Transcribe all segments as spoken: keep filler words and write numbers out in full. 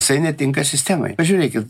Jisai netinka sistemai. Pažiūrėkit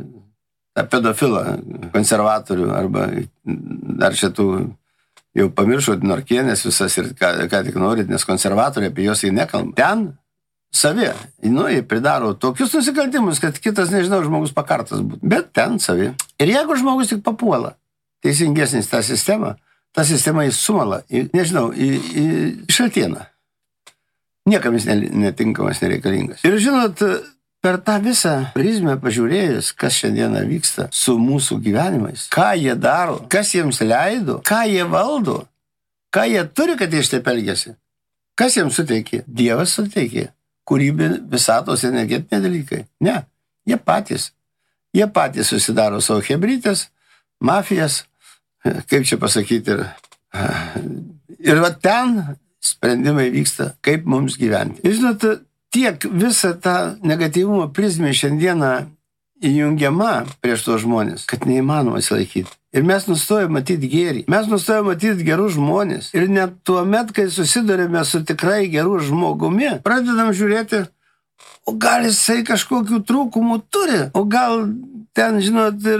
tą pedofilą, konservatorių arba dar šitų jau pamiršot Norkienės visas ir ką, ką tik norit, nes konservatoriai apie jos jį nekalba. Ten savi, nu, jie pridaro tokius nusikaltimus, kad kitas, nežinau, žmogus pakartas būtų. Bet ten savi. Ir jeigu žmogus tik papuola teisingesnis tą sistemą, ta sistema jis sumala, į, nežinau, į, į šaltieną. Niekam jis netinkamas, nereikalingas. Ir žinot, per tą visą prizmę pažiūrėjus, kas šiandieną vyksta su mūsų gyvenimais, ką jie daro, kas jiems leido, ką jie valdo, ką jie turi, kad jie šitaip elgiasi, kas jiems suteikė? Dievas suteikė. Kūrybė, visatos, energetiniai dalykai. Ne, jie patys. Jie patys susidaro savo hebrytės, mafijas, kaip čia pasakyti, ir, ir va ten sprendimai vyksta, kaip mums gyventi. Ir žinot, tiek visą tą negatyvumo prizmę šiandieną įjungiama prieš tos žmonės, kad neįmanoma atsilaikyti. Ir mes nustojame matyti gėrį. Mes nustojame matyti gerus žmonės. Ir net tuo met, kai susidurime su tikrai gerų žmogumi, pradedam žiūrėti, o gal jisai kažkokių trūkumų turi, o gal ten, žinot, ir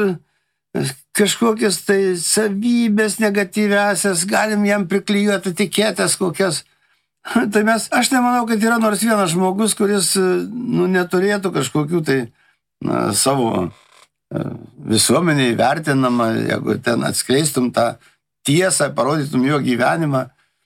kažkokias tai savybės negatyviasias, galim jam priklijuoti etiketės kokias. Tai mes, aš nemanau, kad yra nors vienas žmogus, kuris nu, neturėtų kažkokių tai na, savo visuomeniai vertinama, jeigu ten atskleistum tą tiesą, parodytum jo gyvenimą,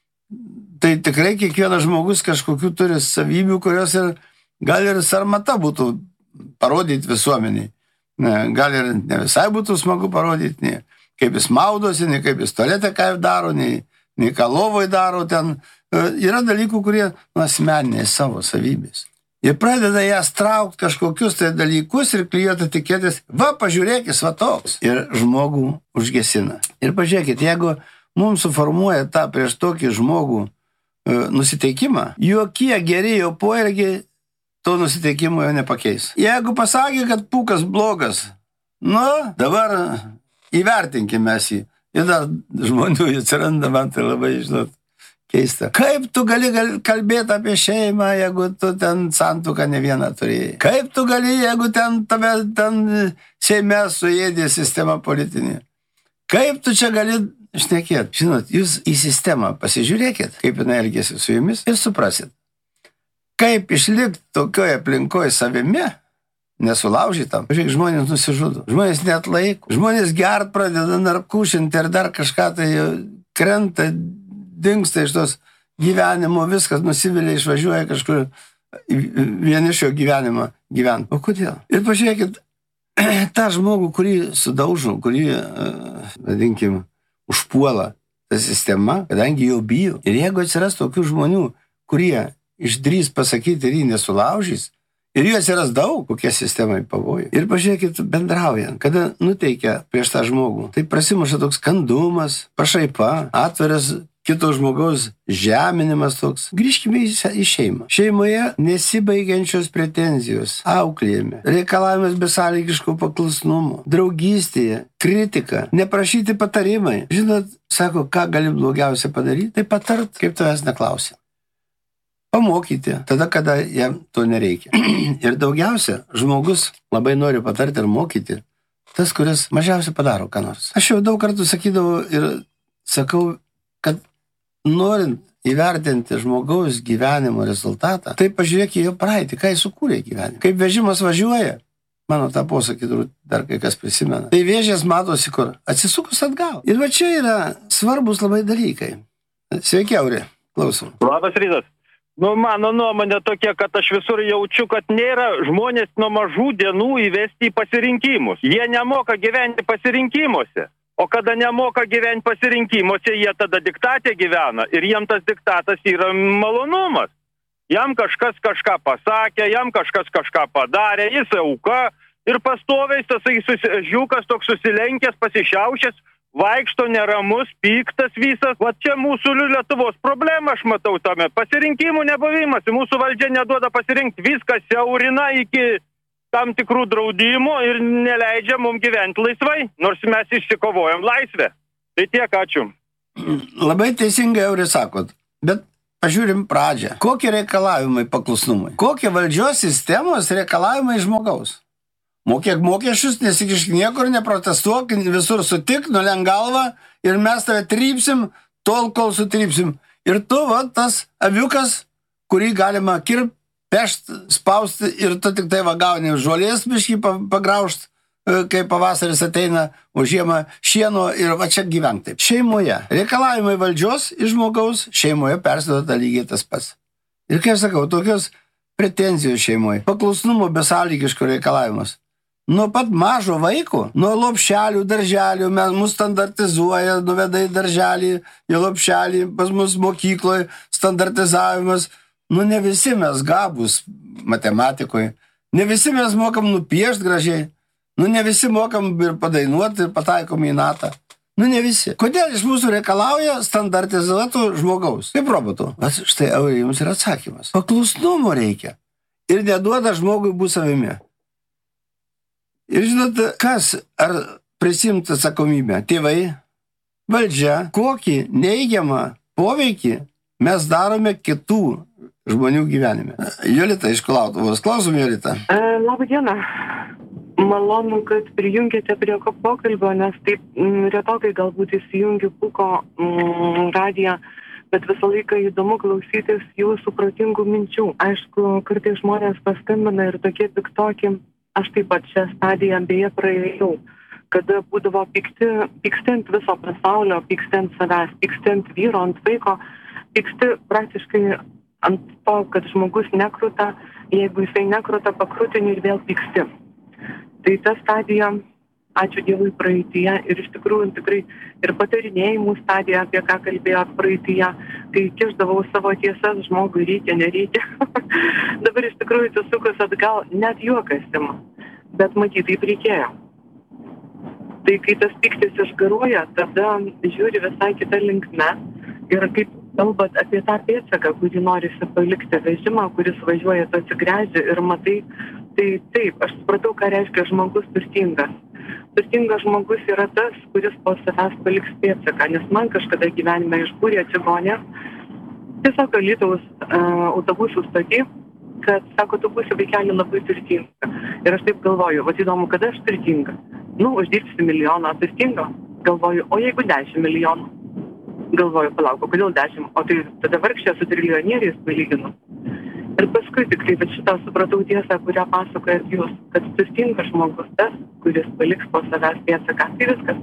tai tikrai kiekvienas žmogus kažkokių turi savybių, kurios ir gal ir sarmata būtų parodyti visuomeniai. Gal ir ne visai būtų smagu parodyti, nei kaip jis maudosi, nei kaip jis tualete ką daro, nei, nei ką lovoj daro ten. Yra dalykų, kurie nu, asmeniniai savo savybės. Ir pradeda jas traukti kažkokius tai dalykus ir klijuoti etiketės. Va, pažiūrėkis, va toks. Ir žmogų užgesina. Ir pažiūrėkit, jeigu mums suformuoja tą prieš tokį žmogų e, nusiteikimą, jokie geri jo poelgiai to nusiteikimo jau nepakeis. Jeigu pasakė, kad Pūkas blogas, nu, dabar įvertinkime jį. Ir dar žmonių atsiranda, man tai labai, žinot, keista. Kaip tu gali kalbėti apie šeimą, jeigu tu ten santuoką ne vieną turėjai? Kaip tu gali, jeigu ten tave ten Seime suėdė sistema politinė? Kaip tu čia gali šnekėti? Žinot, jūs į sistemą pasižiūrėkit, kaip jinai elgėsi su jumis ir suprasit. Kaip išlikti tokioje aplinkoje savimi, nesulaužytam. Žiūrėk, žmonės nusižudo. Žmonės net laiko. Žmonės gert pradeda narkušinti ir dar kažką tai krenta, dingsta iš tos gyvenimo, viskas nusivilia, išvažiuoja kažkur vienišio gyvenimą gyventi. O kodėl? Ir pažiūrėkit, tą žmogų, kurį sudaužo, kurį, vadinkim, užpuola ta sistema, kadangi jau bijo. Ir jeigu atsiras tokių žmonių, kurie išdrys pasakyti ir jį nesulaužys, ir jų atsiras daug, kokie sistemai pavojai. Ir pažiūrėkit, bendraujant, kada nuteikia prieš tą žmogų, tai prasimuša toks kandumas, pašaipa, atviras kito žmogaus žeminimas toks. Grįžkime į šeimą. Šeimoje nesibaigiančios pretenzijos, auklėjime, reikalavimas besąlygiško paklusnumo, draugystėje, kritika, neprašyti patarimai. Žinot, sako, ką gali blogiausia padaryti, tai patart, kaip tavęs neklausia. Pamokyti, tada, kada jam to nereikia. Ir daugiausia žmogus labai nori patarti ir mokyti tas, kuris mažiausiai padaro ką nors. Aš jau daug kartų sakydavau ir sakau, kad norint įvertinti žmogaus gyvenimo rezultatą, tai pažiūrėk į jo praeitį, ką jis sukūrė gyvenimą. Kaip vežimas važiuoja, mano tą posakį dar kai kas prisimena, tai vėžės matosi kur, atsisukus atgal. Ir va čia yra svarbus labai dalykai. Sveiki, Auri, klausom. Labas rytas. Nu, mano nuomonė tokia, kad aš visur jaučiu, kad nėra žmonės nuo mažų dienų įvesti į pasirinkimus. Jie nemoka gyventi pasirinkimuose. O kada nemoka gyventi pasirinkimuose, jie tada diktatė gyvena. Ir jiem tas diktatas yra malonumas. Jam kažkas kažką pasakė, jam kažkas kažką padarė, jis auka. Ir pastoviai tas žiūkas toks susilenkęs, pasišiaušęs, vaikšto neramus, piktas visas. Va čia mūsų Lietuvos problema, aš matau tame. Pasirinkimų nebuvimas. Mūsų valdžia neduoda pasirinkti. Viskas siaurina iki tam tikrų draudimų ir neleidžia mums gyventi laisvai, nors mes išsikovojam laisvę. Tai tiek, ačiū. Labai teisingai, Auri, sakot. Bet pažiūrim pradžią. Kokie reikalavimai paklusnumui? Kokie valdžios sistemos reikalavimai žmogaus? Mokėk mokesčius, nesikišk niekur, neprotestuok, visur sutik, nulenk galvą ir mes tave trypsim, tol, kol sutrypsim. Ir tu, va, tas aviukas, kurį galima kirp, pešt, spausti ir tu tik tai va gauni žolės biškį pagraužt, kai pavasaris ateina, o žiemą šieno ir va čia gyvenk taip. Šeimoje. Reikalavimai valdžios iš žmogaus šeimoje persiduoda lygiai tas pats. Ir kaip sakau, tokios pretenzijos šeimoje. Paklusnumo besąlygiško reikalavimas. Nuo pat mažo vaiko, nuo lopšelių, darželių, mes mus standartizuoja, nuveda į darželį, į lopšelį, pas mus mokykloje standartizavimas. Nu, ne visi mes gabūs matematikoje, ne visi mes mokam nupiešti gražiai, nu, ne visi mokam ir padainuoti ir pataikom į natą. Nu, ne visi. Kodėl iš mūsų reikalauja standartizuotų žmogaus? Kaip robotų. Vat štai, Aurė, jums yra atsakymas. Paklusnumo reikia ir neduoda žmogui būti savimi. Ir žinot, kas ar prisimti atsakomybę? Tėvai, valdžia, kokį neigiamą poveikį mes darome kitų žmonių gyvenime. Jolita iš Kulautuvos. Klausom, Jolita. E, labą dieną. Malonu, kad prijungėte prie pokalbio, nes taip m, retokai galbūt įsijungiu Puko m, radiją, bet visą laiką įdomu klausytis jūsų protingų minčių. Aišku, kartais žmonės paskambina ir tokie piktoki. Aš taip pat šią stadiją beje praėjau, kada būdavo pyksti, pyksti ant viso pasaulio, pyksti ant savęs, pyksti ant vyro, ant vaiko, pyksti praktiškai ant to, kad žmogus nekruta, jeigu jisai nekruta, pakrutini ir vėl pyksti. Tai ta stadija, ačiū Dievui, praeityje ir iš tikrųjų tikrai ir patarinėjimų stadija, apie ką kalbėjo praeityje, kai kišdavau savo tiesas, žmogui reikia, nereikia. Dabar iš tikrųjų atsisukus atgal, net juokas ima, bet matyt, taip reikėjo. Tai kai tas pyktis išgaruoja, tada žiūri visai kitą linkme ir kaip kalbat apie tą pėdsaką, kurį norisi palikti vežimą, kuris važiuoja, tu atsigręži ir matai, tai taip, aš supratau, ką reiškia žmogus turtingas. Turtingas žmogus yra tas, kuris po savęs paliks pėdsaką, nes man kažkada gyvenime išbūrė čigonė, tiesiog Alytaus uh, autobusų stoty, kad, sako, tu būsi vaikelį labai turtinga. Ir aš taip galvoju, va įdomu, kada aš turtinga? Nu, uždirbsi milijoną, turtinga? Galvoju, o jeigu dešimt milijonų? Galvoju, palauk, kodėl dešimt? O tai tada vargšė su trilijonieriais palyginu. Ir paskui tikrai, bet šitą supratau tiesą, kurią pasakojat jūs, kad turtingas žmogus tas, kuris paliks po savęs pėdsaką. Tai viskas.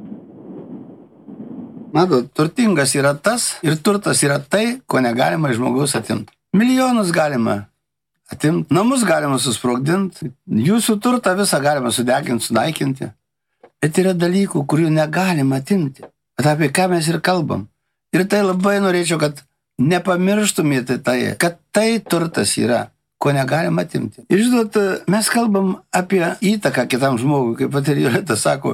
Matot, turtingas yra tas ir turtas yra tai, ko negalima iš žmogaus atimti. Milijonus galima atimti, namus galima susprogdinti, jūsų turtą visą galima sudeginti, sunaikinti. Bet yra dalykų, kurių negalima atimti. Bet apie ką mes ir kalbam. Ir tai labai norėčiau, kad nepamirštumėte tai, kad tai turtas yra, ko negalima atimti. Ir žinot, mes kalbam apie įtaką kitam žmogui, kaip pat ir Jolita sako,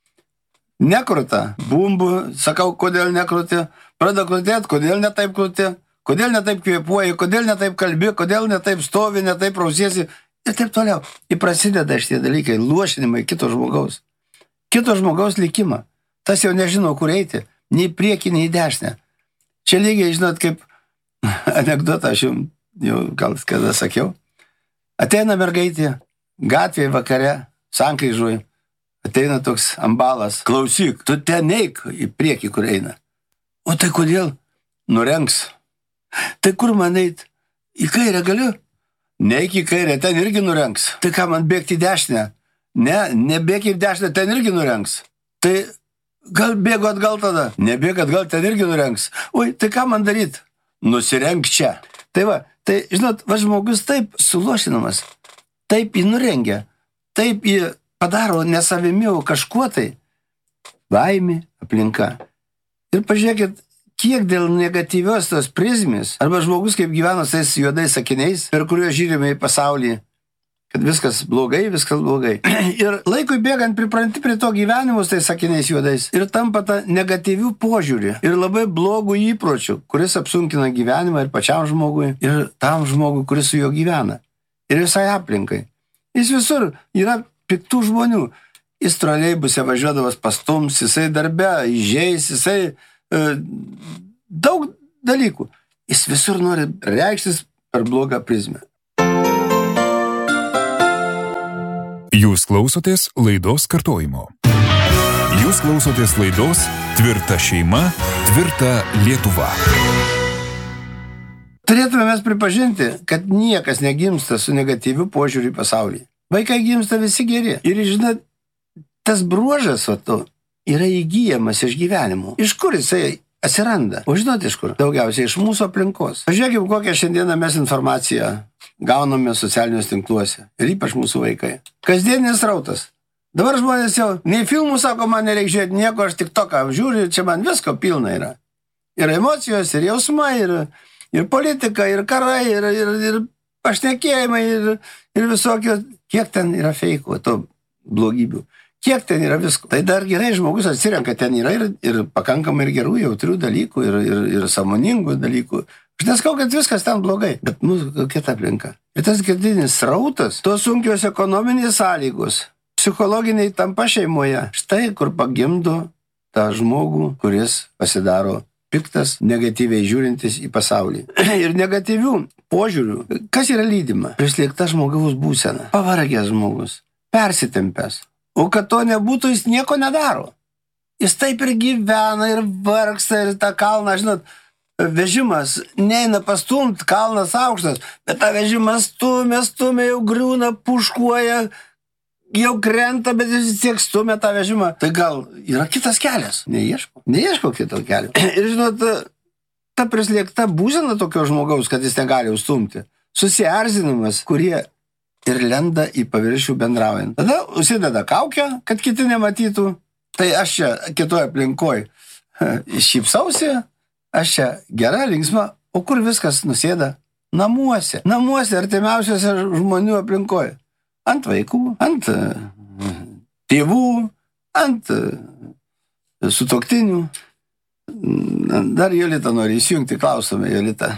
nekruta, bumbu, sakau, kodėl nekruti, pradeda krutėti, kodėl netaip krutė, kodėl netaip kvėpuoji, kodėl netaip kalbi, kodėl netaip stovi, netaip rausiesi ir taip toliau. Ir prasideda šitie dalykai, luošinimai kito žmogaus. Kito žmogaus likimą. Tas jau nežino, kur eiti, nei prieki, nei dešinę. Čia lygiai, žinot, kaip anekdotą aš jums jau gal kada sakiau. Ateina mergaitė, gatvėje vakare, sankryžoje, ateina toks ambalas. Klausyk, tu ten eik į priekį, kur eina. O tai kodėl? Nurengs. Tai kur man eit? Į kairę galiu? Neik į kairę, ten irgi nurengs. Tai ką, man bėgti į dešinę? Ne, nebėk į dešinę, ten irgi nurengs. Tai gal bėgu atgal tada? Nebėg atgal, ten irgi nurengs. Oi, tai ką man daryt? Nusirenk čia. Tai va, tai, žinot, va žmogus taip suluošinamas, taip jį nurengia, taip jį padaro nesavimi, o kažkuo tai. Baimė, aplinka. Ir pažiūrėkit, kiek dėl negatyvios tos prizmės, arba žmogus kaip gyvena tais juodais sakiniais, per kuriuos žiūrime į pasaulį, kad viskas blogai, viskas blogai. Ir laikui bėgant pripranti prie to gyvenimus tais sakiniais juodais ir tampa ta negatyvių požiūrį ir labai blogų įpročių, kuris apsunkina gyvenimą ir pačiam žmogui, ir tam žmogui, kuris su juo gyvena. Ir visai aplinkai. Jis visur yra piktų žmonių. Jis troleibuse važiuodavas pastums, jisai darbe įžeis, jisai e, daug dalykų. Jis visur nori reikštis per blogą prizmę. Jūs klausotės laidos kartojimo. Jūs klausotės laidos Tvirta šeima, tvirta Lietuva. Turėtume mes pripažinti, kad niekas negimsta su negatyviu požiūriu į pasaulį. Vaikai gimsta visi geri. Ir žinot, tas bruožas va to yra įgyjamas iš gyvenimo. Iš kur jisai atsiranda? O žinot iš kur? Daugiausiai iš mūsų aplinkos. Pažiūrėkime, kokią šiandieną mes informaciją gauname socialiniuose tinkluose. Ir ypač mūsų vaikai. Kasdieninis rautas. Dabar žmonės jau, nei filmų sako, man nereikia žiūrėti nieko, aš tik toką apžiūriu, čia man visko pilna yra. Ir emocijos, ir jausmai, ir, ir politika, ir karai, ir, ir, ir pašnekėjimai, ir, ir visokio. Kiek ten yra feiko, to blogybių. Kiek ten yra visko. Tai dar gerai žmogus atsirenka, ten yra ir, ir pakankamai ir gerų, jautrių dalykų, ir, ir, ir sąmoningų dalykų. Aš neskau, kad viskas ten blogai, bet mūsų kokia ta aplinka. Ir tas girdinis srautas, tos sunkios ekonominės sąlygos, psichologiniai tampa šeimoje. Štai kur pagimdo tą žmogų, kuris pasidaro piktas, negatyviai žiūrintis į pasaulį. Ir negatyvių požiūrių. Kas yra lydima? Prislėgta žmogaus būsena. Pavargęs žmogus. Persitempęs. O kad to nebūtų, jis nieko nedaro. Jis taip ir gyvena, ir vargsta, ir tą kalną, žinot, vežimas neina pastumt, kalnas aukštas, bet tą vežimas stumia, stumia, jau griūna, puškuoja, jau krenta, bet jis vis tiek stumia tą vežimą. Tai gal yra kitas kelias? Neieško. Neieško kito kelio. Ir žinot, ta prislėgta būsena tokio žmogaus, kad jis negali užstumti. Susierzinimas, kurie ir lenda į paviršių bendraujant. Tada užsideda kaukę, kad kiti nematytų. Tai aš čia kitoj aplinkoj šypsausi, aš čia gera, linksma, o kur viskas nusėda? Namuose. Namuose, artimiausiose žmonių aplinkoj. Ant vaikų, ant tėvų, ant sutuoktinių. Dar Jolita nori įsijungti, klausome, Jolita.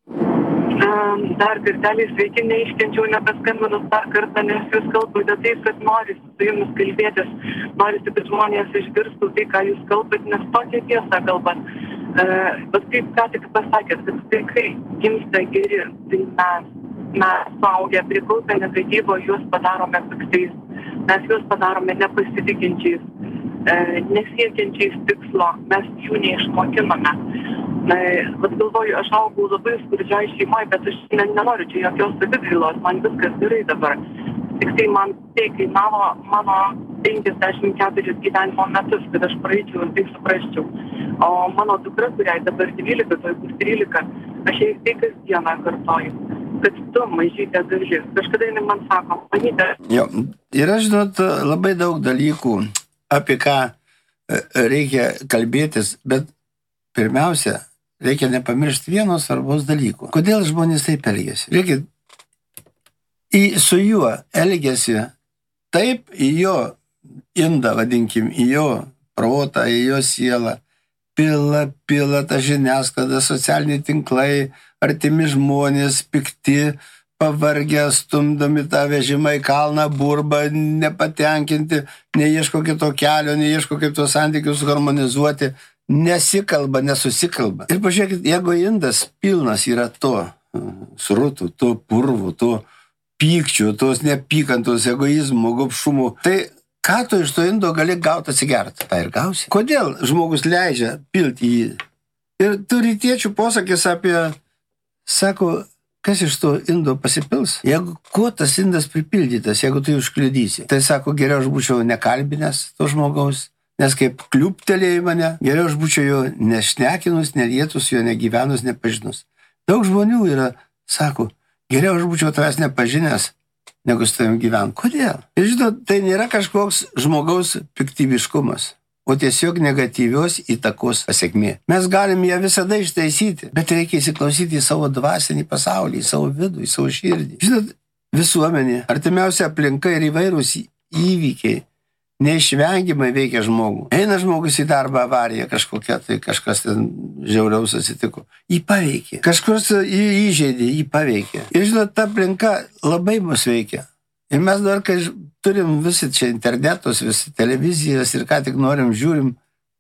Dar kartelį sveiki, neiškenčiau, nepaskambinus dar kartą, nes jūs kalbate taip, kad norisi su jumis kalbėtis, norisi, kad žmonės išgirstų tai, ką jūs kalbat, nes tokia tiesa kalbat. Bet kaip ką tik pasakėt, kad vaikai gimsta geri, tai mes, mes suaugę prikaupę negatyvo, juos padarome piktais, mes juos padarome nepasitikinčiais, nesiekiančiais tikslo, mes jų neišmokiname. Na, vat galvoju, aš augau labai skurdžiai šeimoje, bet aš ne, nenoriu čia jokios savigailos, man viskas gerai dabar. Tik tai man tai kainavo mano penkiasdešimt keturis gyvenimo metus, kad aš praeičiau ir tai suprasčiau. O mano dukra, kuriai dabar dvylika, tai bus trylika, aš jai tai kasdieną kartoju, kad tu mažytė graži. Kažkada jinai man sako, manytė. Jo, yra, žinot, labai daug dalykų, apie ką reikia kalbėtis, bet pirmiausia, reikia nepamiršti vieno svarbos dalyko. Kodėl žmonės taip elgiasi? Reikia į, su juo elgiasi taip į jo indą, vadinkim, į jo protą, į jo sielą. Pila, pila ta žiniasklaida, socialiniai tinklai, artimi žmonės, pikti, pavargę, stumdami tą vežimą į kalną, burba, nepatenkinti, neieško kito kelio, neieško kaip tos santykius harmonizuoti. Nesikalba, nesusikalba. Ir pažiūrėkit, jeigu indas pilnas yra to srutų, to purvų, to pykčių, tos neapykantos, egoizmų, gobšumų, tai ką tu iš to indo gali gauti atsigerti? Tai ir gausi. Kodėl žmogus leidžia pilti jį? Ir turi tėčių posakis apie, sako, kas iš to indo pasipils? Jeigu kuo tas indas pripildytas, jeigu tu užkliudysi, tai sako, geriau aš būčiau nekalbinęs to žmogaus, nes kaip kliuptelėjai mane, geriau aš būčiau jo nešnekinus, nelietus, jo negyvenus, nepažinus. Daug žmonių yra, sako, geriau aš būčiau tavęs nepažinęs, negu su tavim gyvent. Kodėl? Ir žinot, tai nėra kažkoks žmogaus piktybiškumas, o tiesiog negatyvios įtakos pasiekmė. Mes galim ją visada ištaisyti, bet reikia įsiklausyti į savo dvasinį pasaulį, į savo vidų, į savo širdį. Žinot, visuomenė, artimiausia aplinka ir įvairūs įvykiai neišvengiamai veikia žmogų. Eina žmogus į darbą, avarija kažkokia, tai kažkas ten žiauriaus atsitiko. Jį paveikė. Kažkurs jį įžeidė, jį paveikė. Ir žinot, ta aplinka labai mus veikia. Ir mes dar, kai turim visi čia internetus, visi televizijas ir ką tik norim, žiūrim,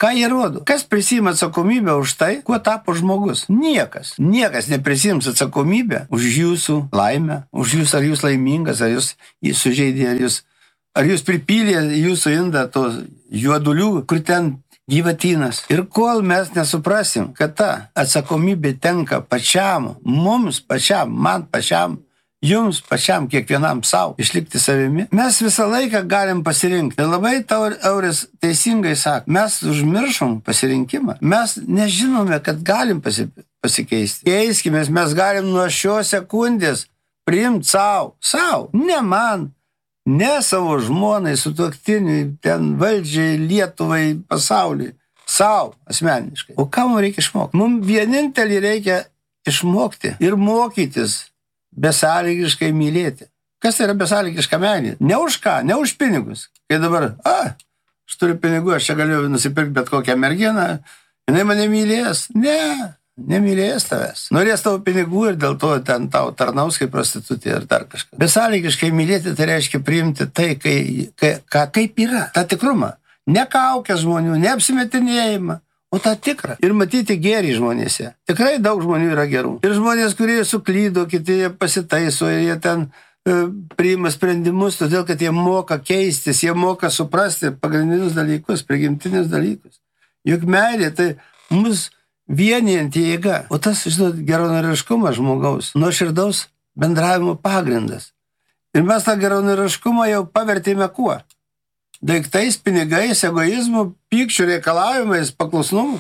Ką jie rodo? Kas prisima atsakomybę už tai, kuo tapo žmogus? Niekas. Niekas neprisims atsakomybę už jūsų laimę, už jūs, ar jūs laimingas, ar jūs jį sužeidė, ar jūs, ar jūs pripylė jūsų indą to juodulių, kur ten gyvatynas. Ir kol mes nesuprasim, kad ta atsakomybė tenka pačiam, mums pačiam, man pačiam, jums pačiam, kiekvienam savo, išlikti savimi, mes visą laiką galim pasirinkti. Ir labai Auris teisingai sako, mes užmiršom pasirinkimą. Mes nežinome, kad galim pasi, pasikeisti. Keiskimės, mes galim nuo šios sekundės priimti savo, savo, ne man, ne savo žmonai, sutuoktiniui, ten valdžiai, Lietuvai, pasauliui, savo asmeniškai. O ką mums reikia išmokti? Mums vienintelį reikia išmokti ir mokytis besąlygiškai mylėti. Kas tai yra besąlygiška meilė? Ne už ką, ne už pinigus. Kai dabar, a, aš turiu pinigų, aš čia galiu nusipirkti bet kokią merginą, jinai mane mylės. Ne, nemylės tavęs. Norės tavo pinigų ir dėl to ten tau tarnaus kaip prostitutė ar dar kažką. Besąlygiškai mylėti tai reiškia priimti tai, kai, kai, ka, kaip yra, tą tikrumą. Ne kaukę žmonių, ne apsimetinėjimą, o tą tikrą. Ir matyti gėrį žmonėse. Tikrai daug žmonių yra gerų. Ir žmonės, kurie suklydo, kiti jie pasitaiso, jie ten e, priima sprendimus, todėl, kad jie moka keistis, jie moka suprasti pagrindinius dalykus, prigimtinius dalykus. Juk meilė tai mus vienijanti jėga. O tas, žinot, geranoriškumas žmogaus, nuoširdaus bendravimo pagrindas. Ir mes tą geranoriškumą jau pavertėme kuo? Daiktais, pinigais, egoizmu, pykčių reikalavimais, paklusnumu.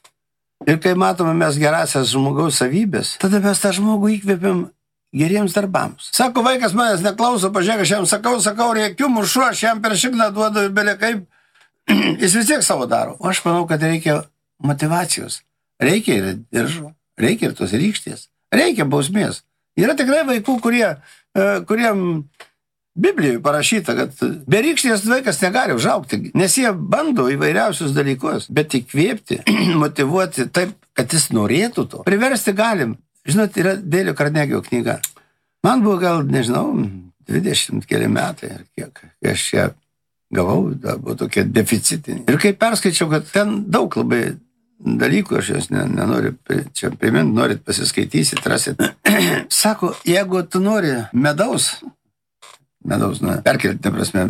Ir kai matome mes gerasias žmogaus savybės, tada mes tą žmogų įkvėpiam geriems darbams. Sako, vaikas manęs neklauso, pažiūrėk, aš jam sakau, sakau, rėkiu, mušu, aš jam per šikną duodu ir belia kaip, jis vis tiek savo daro. O aš manau, kad reikia motivacijos. Reikia ir diržo, reikia ir tos rykštės, reikia bausmės. Yra tikrai vaikų, kurie, kuriem Biblijoje parašyta, kad be rykštės vaikas negali užaugti, nes jie bando įvairiausius dalykus, bet įkvėpti, motivuoti taip, kad jis norėtų to. Priversti galim. Žinot, yra Dėlio Karnegio knyga. Man buvo gal, nežinau, dvidešimt keli metai, ar kiek, kai aš ją gavau, da, buvo tokie deficitiniai. Ir kai perskaičiau, kad ten daug labai dalykų, aš jos nenoriu čia priminti, norit pasiskaitysit, rasit. Sako, jeigu tu nori medaus, medaus, nu, perkelti, prasme,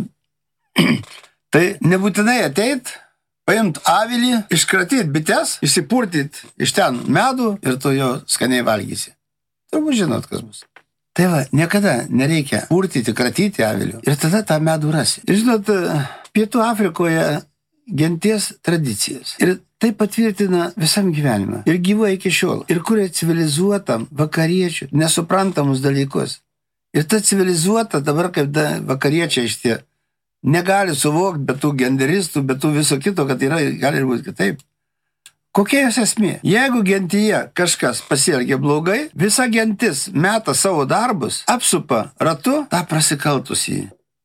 tai nebūtinai ateit, paimt avilį, iškratyti bites, išsipurtyti iš ten medų ir tu jo skaniai valgysi. Turbūt žinot, kas bus. Tai va, niekada nereikia purtyti, kratyti avilių ir tada tą medų rasi. Ir žinot, Pietų Afrikoje genties tradicijas. Ir tai patvirtina visam gyvenimą. Ir gyvuoja iki šiol. Ir kuria civilizuotam vakariečių nesuprantamus dalykus. Ir ta civilizuota dabar kaip da, vakariečiai šitie negali suvokti be tų genderistų, be tų viso kito, kad yra, gali būti kitaip. Kokia jos esmė? Jeigu gentyje kažkas pasielgia blogai, visa gentis meta savo darbus, apsupa ratu tą prasikaltusį.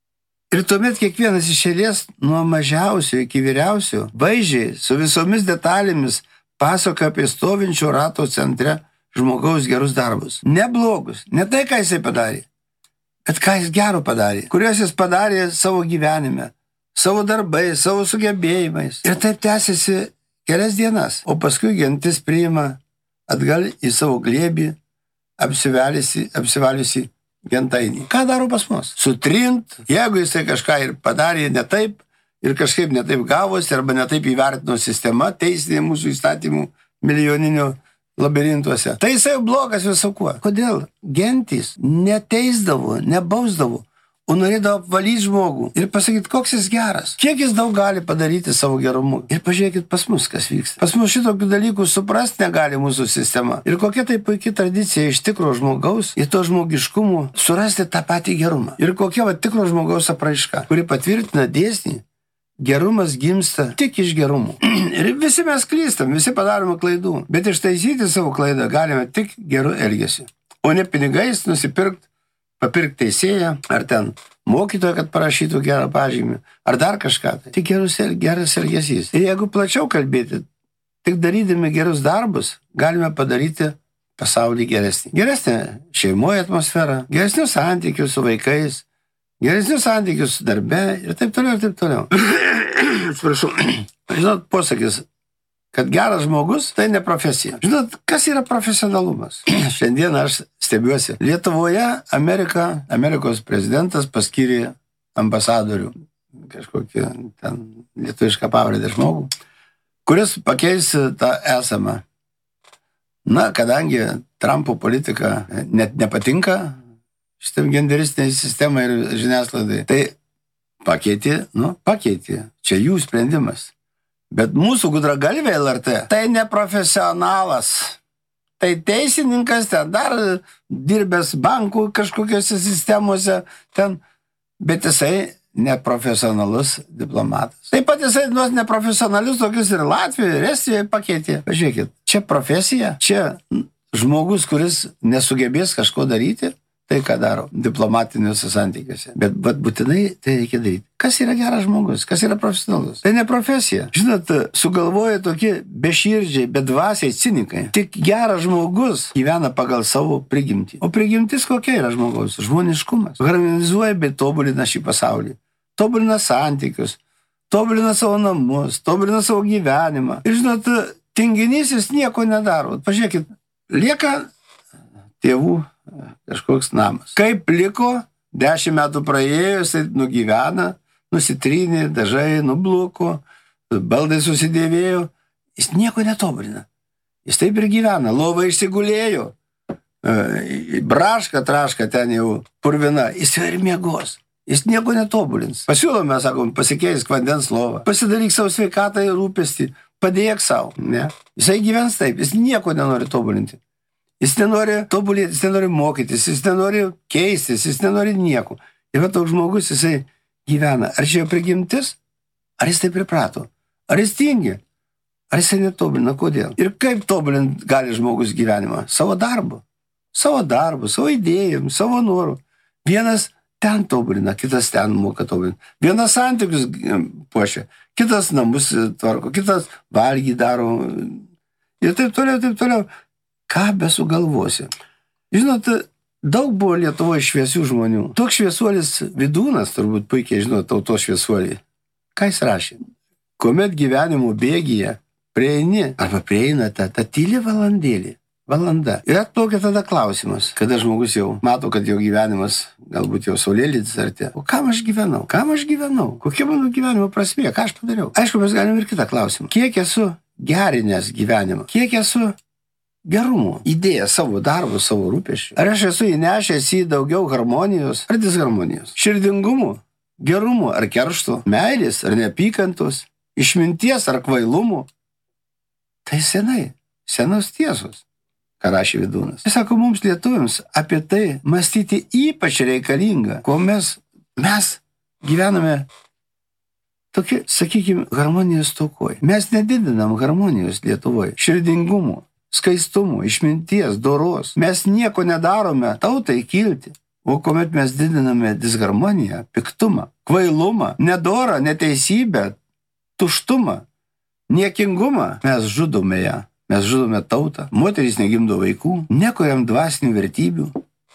Ir tuomet kiekvienas iš eilės nuo mažiausio iki vyriausio vaizdžiai su visomis detalėmis pasakoja apie stovinčio rato centre žmogaus gerus darbus. Ne blogus, ne tai, ką jisai padarė, bet ką jis gero padarė, kuriuos jis padarė savo gyvenime, savo darbais, savo sugebėjimais. Ir taip tęsiasi kelias dienas, o paskui gentis priima atgal į savo glėbį apsivaliusi, apsivaliusi gentainį. Ką daro pas mus? Sutrint, jeigu jisai kažką ir padarė ne taip, ir kažkaip ne taip gavosi, arba ne taip įvertino sistema, teisinė mūsų įstatymų milijoninio labirintuose. Tai jisai blogas viso kuo. Kodėl? Gentys neteisdavo, nebausdavo, o norėdavo apvalyti žmogų ir pasakyti, koks jis geras, kiek jis daug gali padaryti savo gerumu. Ir pažiūrėkit pas mus, kas vyksta. Pas mus šitokių dalykų suprasti negali mūsų sistema. Ir kokia tai puikia tradicija iš tikro žmogaus, į to žmogiškumo surasti tą patį gerumą. Ir kokia va tikro žmogaus apraiška, kuri patvirtina dėsnį, gerumas gimsta tik iš gerumų. Ir visi mes klystam, visi padarome klaidų, bet ištaisyti savo klaidą galime tik geru elgesiu. O ne pinigais nusipirkti, papirkti teisėją, ar ten mokytoją, kad parašytų gerą pažymį, ar dar kažką. Tai tik gerus, geras elgesys. Ir jeigu plačiau kalbėti, tik darydami gerus darbus, galime padaryti pasaulį geresnį. Geresnė šeimoje atmosfera, geresnius santykius su vaikais, geresnius santykius darbe ir taip toliau, ir taip toliau. atsiprašau, žinot, posakis, kad geras žmogus tai ne profesija. Žinot, kas yra profesionalumas? Šiandien aš stebiuosi. Lietuvoje Amerika, Amerikos prezidentas paskyrė ambasadorių, kažkokį ten lietuvišką pavardę žmogų, kuris pakeis tą esamą. Na, kadangi Trumpo politika net nepatinka šitam genderistiniai sistemai ir žiniasklaidai, tai pakeitė, nu, pakeitė. Čia jų sprendimas. Bet mūsų gudragalvė L R T, tai neprofesionalas. Tai teisininkas ten dar dirbęs bankų kažkokiose sistemose ten, bet jisai neprofesionalus diplomatas. Taip pat jisai nuos neprofesionalius tokius ir Latvijoje, ir Estijoje pakeitė. Pažiūrėkit, čia profesija, čia žmogus, kuris nesugebės kažko daryti, tai ką daro diplomatiniuose santykiuose. Bet, bet būtinai tai reikia daryti. Kas yra geras žmogus? Kas yra profesionalus? Tai ne profesija. Žinot, sugalvoja tokie beširdžiai, bedvasiai cinikai. Tik geras žmogus gyvena pagal savo prigimtį. O prigimtis kokia yra žmogaus? Žmoniškumas. Harmonizuoja bei tobulina šį pasaulį. Tobulina santykius, tobulina savo namus, tobulina savo gyvenimą. Ir žinot, tinginys jis nieko nedaro. Pažiūrėkit, lieka tėvų kažkoks namas. Kaip liko, dešimt metų praėjo, jisai nugyvena, nusitrynė, dažai nubluko, baldai susidėvėjo, jis nieko netobulina. Jis taip ir gyvena, lova išsigulėjo, braška, traška ten jau purvina, jis ir miegos. Jis nieko netobulins. Pasiūlome, sakom, pasikeisk vandens lovą, pasidaryk savo sveikatą ir rūpestį, padėk savo. Ne? Jisai gyvens taip, jis nieko nenori tobulinti. Jis nenori tobulėti, jis nenori mokytis, jis nenori keistis, jis nenori nieko. Ir va toks žmogus, jisai gyvena. Ar čia jo prigimtis? Ar jis taip priprato? Ar jis tingi? Ar jisai netobulina? Kodėl? Ir kaip tobulint gali žmogus gyvenimą? Savo darbu. Savo darbu, savo idėjom, savo noru. Vienas ten tobulina, kitas ten moka tobulina. Vienas santykius puošia, kitas namus tvarko, kitas valgį daro. Ir taip toliau, taip toliau. Ką besugalvosi? Žinot, daug buvo Lietuvoje šviesių žmonių. Toks šviesuolis Vidūnas, turbūt puikiai žinot, tautos šviesuolį. Ką jis rašė? Kuomet gyvenimo bėgyje prieini, arba prieinate tą tylį valandėlį, valanda. Ir atplaukia tada klausimas, kada žmogus jau mato, kad jo gyvenimas galbūt jau saulėlydis artėja. O kam aš gyvenau? Kam aš gyvenau? Kokia mano gyvenimo prasmė? Ką aš padariau? Aišku, mes galim ir kitą klausimą. Kiek esu gerinęs gyvenimą? Kiek esu gerumo, idėja savo darbo, savo rūpesčių? Ar aš esu įnešęs į daugiau harmonijos ar disharmonijos? Širdingumo, gerumo ar keršto, meilės ar neapykantos, išminties ar kvailumo? Tai senai, senos tiesos, ką rašė Vidūnas. Jis sako, mums lietuviams apie tai mąstyti ypač reikalinga, ko mes, mes gyvename tokie, sakykime, harmonijos stokoj. Mes nedidinam harmonijos Lietuvoje, širdingumo, skaistumo, išminties, doros. Mes nieko nedarome tautai kilti. O kuomet mes didiname disharmoniją, piktumą, kvailumą, nedorą, neteisybę, tuštumą, niekingumą, mes žudome ją. Mes žudome tautą. Moterys negimdo vaikų, nekuriam dvasinių vertybių.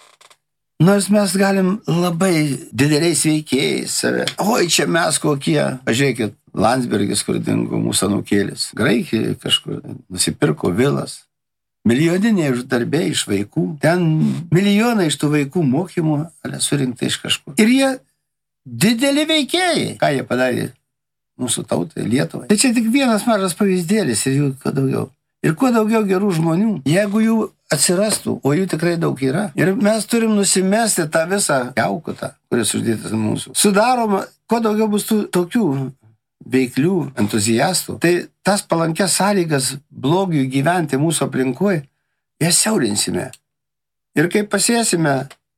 Nors mes galim labai dideliais veikėjais save. Oi, čia mes kokie. Pažiūrėkit, Landsbergis, kur dingo mūsų anūkėlis. Graikijoje kažkur nusipirko vilas. Milijoniniai uždarbiai iš vaikų. Ten milijonai iš tų vaikų mokymų surinkta iš kažkur. Ir jie dideli veikėjai. Ką jie padarė mūsų tautai, Lietuvai? Tai čia tik vienas mažas pavyzdėlis ir jų kuo daugiau. Ir kuo daugiau gerų žmonių, jeigu jų atsirastų, o jų tikrai daug yra. Ir mes turim nusimesti tą visą jaukutą, kuris uždėtas mūsų. Sudaroma, kuo daugiau bus tų tokių veiklių entuziastų, tai tas palankės sąlygas blogiui gyventi mūsų aplinkoje, jas siaurinsime. Ir kai pasėsime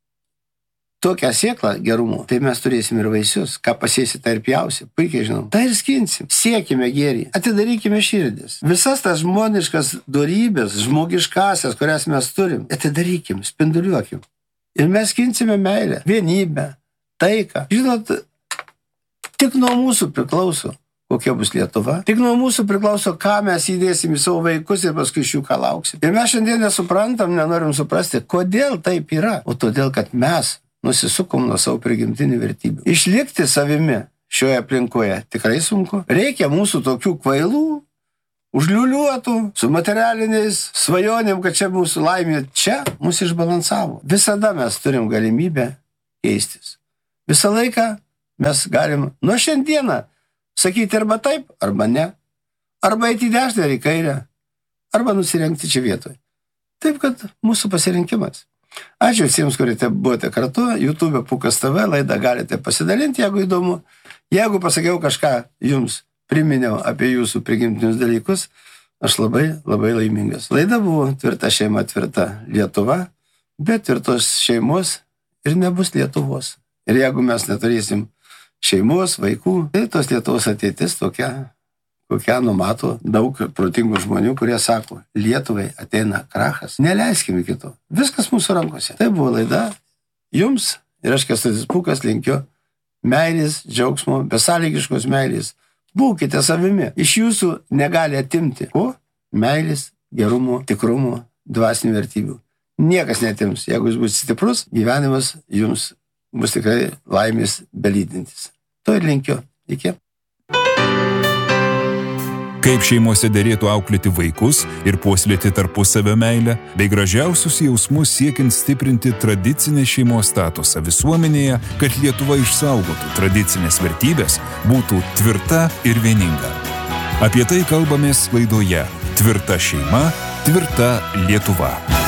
tokią sėklą gerumo, tai mes turėsime ir vaisius. Ką pasėsi, tai ir pjausi. Puikiai žinom. Tai ir skinsim. Siekime gėrį. Atidarykime širdis. Visas tas žmoniškas dorybės, žmogiškasias, kurias mes turim, atidarykim, spinduliuokim. Ir mes skinsime meilę, vienybę, taiką. Žinot, tik nuo mūsų priklauso, kokia bus Lietuva. Tik nuo mūsų priklauso, ką mes įdėsim į savo vaikus ir paskui iš jų ką lauksim. Ir mes šiandien nesuprantam, nenorim suprasti, kodėl taip yra. O todėl, kad mes nusisukom nuo savo prigimtinių vertybių. Išlikti savimi šioje aplinkoje tikrai sunku. Reikia mūsų tokių kvailų, užliuliuotų, su materialiniais svajonėm, kad čia mūsų laimė, čia mūsų išbalansavo. Visada mes turim galimybę keistis. Visą laiką mes galim nuo šiandieną sakyti arba taip, arba ne. Arba eiti į dešinę ar į kairę, arba nusirengti čia vietoje. Taip, kad mūsų pasirinkimas. Ačiū visiems, kurie buvote kartu. YouTube Pukas T V laidą galite pasidalinti, jeigu įdomu. Jeigu pasakiau kažką jums, priminiau apie jūsų prigimtinius dalykus, aš labai, labai laimingas. Laida buvo Tvirta šeima, tvirta Lietuva, bet tvirtos šeimos ir nebus Lietuvos. Ir jeigu mes neturėsim šeimos, vaikų, tai tos Lietuvos ateitis tokia, kokią numato daug protingų žmonių, kurie sako, Lietuvai ateina krachas, neleiskime kito. Viskas mūsų rankose. Tai buvo laida jums ir aš Kęstutis Pūkas linkiu meilės, džiaugsmo, besąlygiškos meilės. Būkite savimi. Iš jūsų negali atimti. Ko? Meilės, gerumo, tikrumo, dvasinių vertybių. Niekas netims. Jeigu jūs būsite stiprus, gyvenimas jums bus tikrai laimės belydintis. To ir linkiu. Iki. Kaip šeimose derėtų auklėti vaikus ir puoselėti tarpusavio meilę, bei gražiausius jausmus siekiant stiprinti tradicinę šeimos statusą visuomenėje, kad Lietuva išsaugotų tradicinės vertybės, būtų tvirta ir vieninga. Apie tai kalbamės laidoje Tvirta šeima, tvirta Lietuva.